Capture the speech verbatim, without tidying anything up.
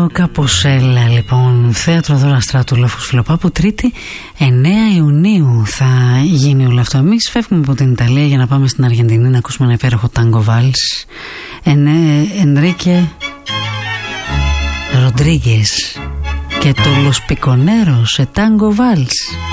στο Καποσέλα, λοιπόν, θέατρο Δώρα Στράτου Λόφους Φιλοπάπου, Τρίτη εννέα Ιουνίου θα γίνει όλο αυτό. Εμείς φεύγουμε από την Ιταλία για να πάμε στην Αργεντινή να ακούσουμε ένα υπέροχο τάγκο βάλς. Ενρίκε Ροντρίγκες και το Los Piconeros σε τάγκο βάλς.